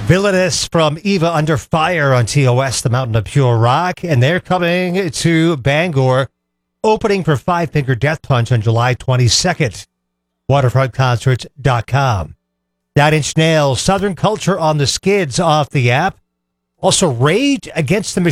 Villainous from Eva Under Fire on TOS, the Mountain of Pure Rock. And they're coming to Bangor, opening for Five Finger Death Punch on July 22nd. Waterfrontconcerts.com. 9 Inch Nails, Southern Culture on the Skids off the app. Also, Rage Against the Machine.